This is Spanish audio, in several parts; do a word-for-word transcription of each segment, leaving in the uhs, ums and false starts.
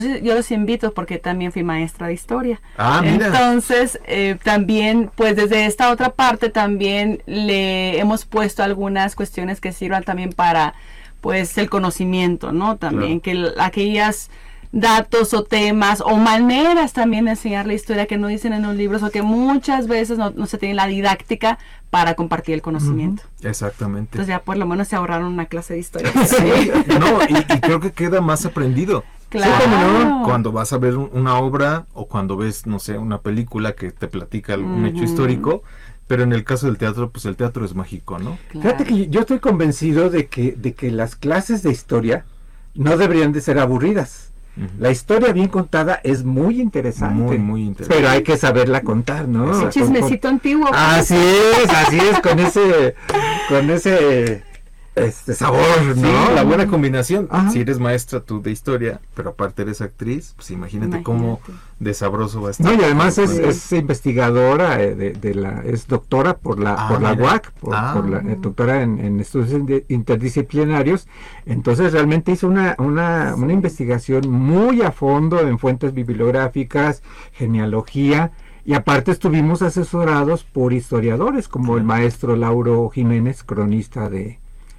yo los invito porque también fui maestra de historia. Ah, mira. Entonces, eh, también, pues desde esta otra parte también le hemos puesto algunas cuestiones que sirvan también para, pues, el conocimiento, ¿no? También claro. que aquellas datos o temas o maneras también de enseñar la historia que no dicen en los libros o que muchas veces no, no se tiene la didáctica para compartir el conocimiento. Uh-huh. Exactamente. Entonces ya por lo menos se ahorraron una clase de historia. Sí. No, y, y creo que queda más aprendido. Claro. Sí, ¿no? Cuando vas a ver una obra o cuando ves, no sé, una película que te platica un uh-huh. hecho histórico, pero en el caso del teatro, pues el teatro es mágico, ¿no? Claro. Fíjate que yo estoy convencido de que, de que las clases de historia no deberían de ser aburridas. Uh-huh. La historia bien contada es muy interesante. Muy, muy interesante. Pero hay que saberla contar, ¿no? Ese chismecito con, con... antiguo. Así es, así es, con ese, con ese este sabor, ¿no? Sí, la buena combinación. Ajá. Si eres maestra tú de historia, pero aparte eres actriz, pues imagínate, imagínate. cómo de sabroso va a estar. No, y además es, es investigadora, de, de la, es doctora por la, ah, por la U A C, por, ah. por la eh, doctora en, en estudios interdisciplinarios. Entonces realmente hizo una, una, una investigación muy a fondo en fuentes bibliográficas, genealogía, y aparte estuvimos asesorados por historiadores como sí. el maestro Lauro Jiménez, cronista de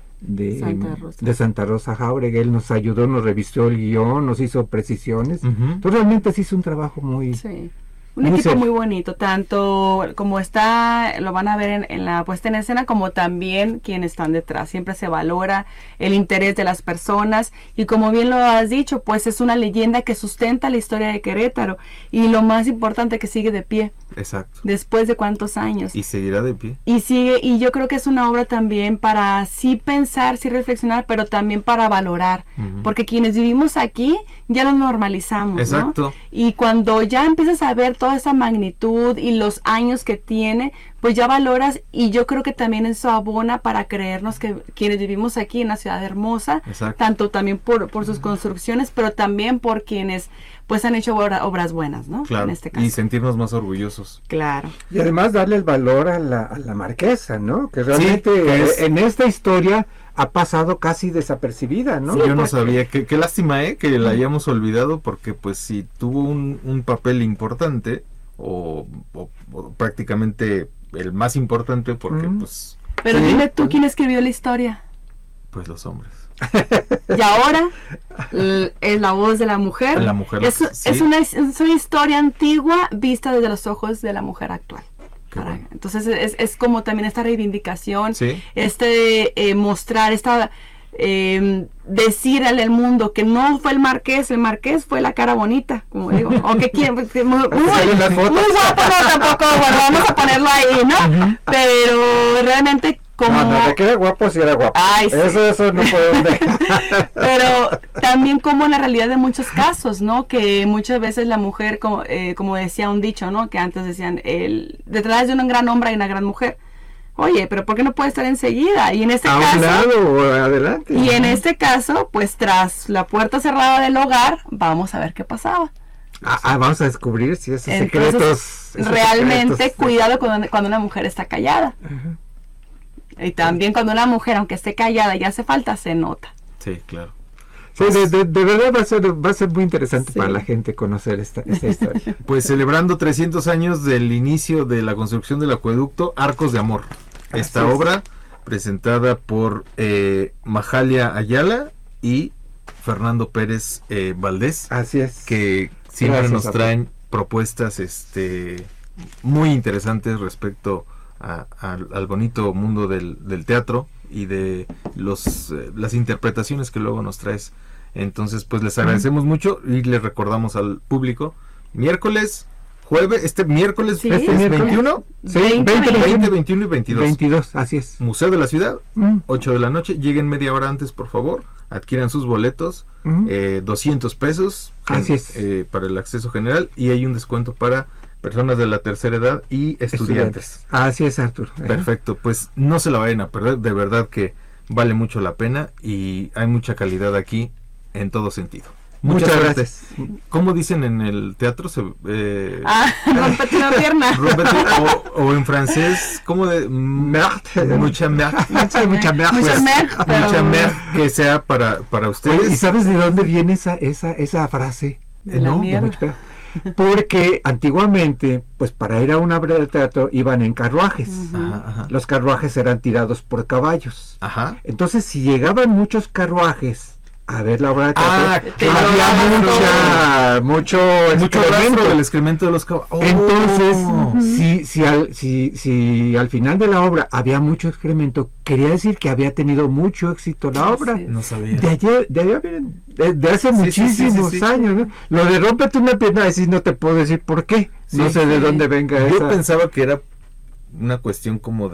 De Santa Rosa. de Santa Rosa Jáuregui. Él nos ayudó, nos revisó el guión, nos hizo precisiones. Uh-huh. Entonces realmente se hizo un trabajo muy... Sí. Un muy equipo serio. Muy bonito, tanto como está, lo van a ver en, en la puesta en escena, como también quienes están detrás. Siempre se valora el interés de las personas y como bien lo has dicho, pues es una leyenda que sustenta la historia de Querétaro y lo más importante que sigue de pie. Exacto. Después de cuántos años. Y seguirá de pie. Y sigue, y yo creo que es una obra también para sí pensar, sí reflexionar, pero también para valorar. Uh-huh. Porque quienes vivimos aquí ya lo normalizamos. Exacto. ¿no? Y cuando ya empiezas a ver toda esa magnitud y los años que tiene, pues ya valoras, y yo creo que también eso abona para creernos que quienes vivimos aquí en una ciudad hermosa, exacto. tanto también por, por sus construcciones, pero también por quienes pues han hecho obra, obras buenas, ¿no? Claro, en este caso. Y sentirnos más orgullosos. Claro. Y además darle el valor a la, a la marquesa, ¿no? Que realmente sí, que es... en esta historia ha pasado casi desapercibida, ¿no? Sí, yo no sabía, qué, qué lástima, ¿eh? Que la hayamos olvidado, porque pues si tuvo un, un papel importante, o, o, o prácticamente el más importante, porque mm. pues... Pero sí, dime tú, ¿quién escribió la historia? Pues los hombres. Y ahora l- es la voz de la mujer. La mujer es, sí. es, una, es una historia antigua vista desde los ojos de la mujer actual. Para, bueno. Entonces es, es como también esta reivindicación, ¿sí? este eh, mostrar, esta eh, decirle al mundo que no fue el marqués, el marqués fue la cara bonita, como digo, o que quién, muy, muy, muy guapo, no, tampoco, bueno, vamos a ponerlo ahí, ¿no? Uh-huh. Pero realmente como... No, no, de que era guapo, sí era guapo. Ay, sí. Eso, eso no podemos dejar. Pero también como en la realidad de muchos casos, ¿no? Que muchas veces la mujer, como, eh, como decía un dicho, ¿no? Que antes decían, el, detrás de un gran hombre hay una gran mujer. Oye, pero ¿por qué no puede estar enseguida? Y en este a caso... un lado o adelante. Y en este caso, pues tras la puerta cerrada del hogar, vamos a ver qué pasaba. Ah, ah, vamos a descubrir si esos Entonces, secretos... Esos realmente, secretos, cuidado cuando, cuando una mujer está callada. Uh-huh. Y también cuando una mujer, aunque esté callada y hace falta, se nota. Sí, claro. Sí, de, de, de verdad va a ser, va a ser muy interesante sí. para la gente conocer esta, esta historia. Pues celebrando trescientos años del inicio de la construcción del acueducto Arcos de Amor. Esta Así obra es. presentada por eh, Mahalia Ayala y Fernando Pérez eh, Valdés. Así es. Que siempre Gracias, nos traen propuestas este, muy interesantes respecto a, a, al bonito mundo del, del teatro y de los eh, las interpretaciones que luego nos traes. Entonces pues les agradecemos uh-huh. mucho y les recordamos al público miércoles, jueves, este miércoles, ¿Sí? este ¿Miércoles? veintiuno, Sí, veinte, veinte, veintiuno y veintidós. veintidós, así es. Museo de la Ciudad, uh-huh. ocho de la noche, lleguen media hora antes por favor, adquieran sus boletos, uh-huh. eh, doscientos pesos así en, es. Eh, para el acceso general y hay un descuento para personas de la tercera edad y estudiantes. estudiantes. Así es, Arturo. Perfecto, pues no se la vayan a perder, de verdad que vale mucho la pena y hay mucha calidad aquí en todo sentido. Muchas, Muchas gracias. ¿Cómo dicen en el teatro? Se, eh, ah, rompete una pierna. Rompete, o, o en francés, ¿cómo de? Merde. Mucha merde. Mucha, mucha merde. Mucha merde. Mucha merde que sea para, para ustedes. Oye, ¿y sabes de dónde viene esa, esa, esa frase? De la no, mierda. de mucho peor. Porque antiguamente, pues para ir a una obra de teatro iban en carruajes. Ujú. Ajá, ajá. Los carruajes eran tirados por caballos. Ajá. Entonces, si llegaban muchos carruajes a ver la obra de teatro, Ah, Te había llevaban mucha, mucho Mucho excremento. rastro del excremento de los caballos. Oh. Entonces, Ujú. si, si, al, si, si al final de la obra había mucho excremento, quería decir que había tenido mucho éxito la obra. Sí. No sabía. De, ayer, de, ayer, de, de hace Sí, sí, muchísimos sí, sí, sí. años, ¿no? Lo de rómpete una pierna, así no te puedo decir por qué. no Sí, sé de sí. dónde venga Yo esa. pensaba que era una cuestión como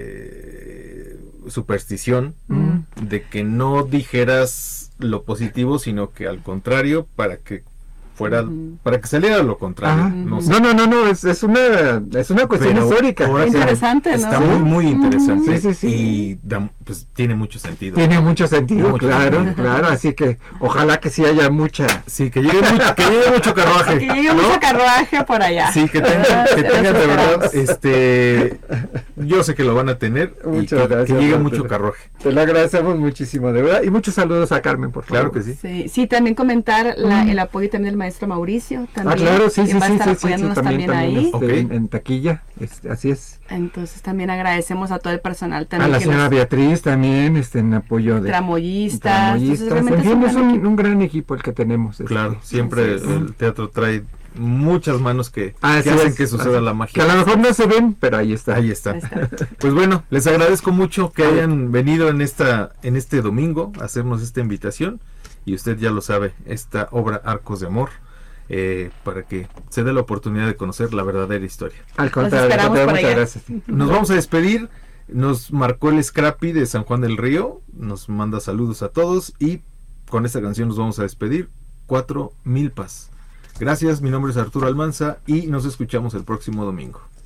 de superstición, Mm. de que no dijeras lo positivo, sino que al contrario, para que fuera, Ujú. para que saliera lo contrario. Ajá. No sé. No, no, no, no, es, es una es una cuestión Pero histórica. ahora O sea, Interesante, ¿no? Está muy, muy interesante. Sí, sí, sí. Y da- pues tiene mucho sentido. Tiene mucho sentido, Mucho claro, sentido. claro, así que ojalá que sí haya mucha. Sí, que llegue mucho, que llegue mucho carruaje. Que llegue ¿no? mucho carruaje por allá. Sí, que tengan, que Eso tengan de verdad, esperamos. este, yo sé que lo van a tener y Muchas que, gracias, que llegue Arturo. mucho carruaje. Te lo agradecemos muchísimo, de verdad, y muchos saludos a Carmen, por favor. Claro que sí. Sí, sí, también comentar la- el apoyo también del maestro Mauricio. Ah, También, claro, sí, que sí, va a sí, estar sí, sí, sí, apoyándonos también, también, también, ahí. este, Ok. en, en taquilla, este, así es. Entonces también agradecemos a todo el personal A también. la que señora nos- Beatriz también, este, en apoyo de tramoyistas. Entonces, tramoyistas. realmente En fin, un es gran un, equipo. un gran equipo el que tenemos. este. Claro, siempre Así es. el teatro trae muchas manos que, Así que hacen es, que suceda así- la Que magia. a lo mejor no se ven, pero ahí está. Ahí está. Ahí está. Pues bueno, les agradezco mucho que hayan venido en esta en este domingo a hacernos esta invitación, y usted ya lo sabe, esta obra Arcos de Amor, eh, para que se dé la oportunidad de conocer la verdadera historia. Al contrario, al esperamos contrario, por muchas allá. gracias. Nos vamos a despedir. Nos marcó el Scrappy de San Juan del Río. Nos manda saludos a todos y con esta canción nos vamos a despedir. Cuatro Milpas. Gracias, mi nombre es Arturo Almanza y nos escuchamos el próximo domingo.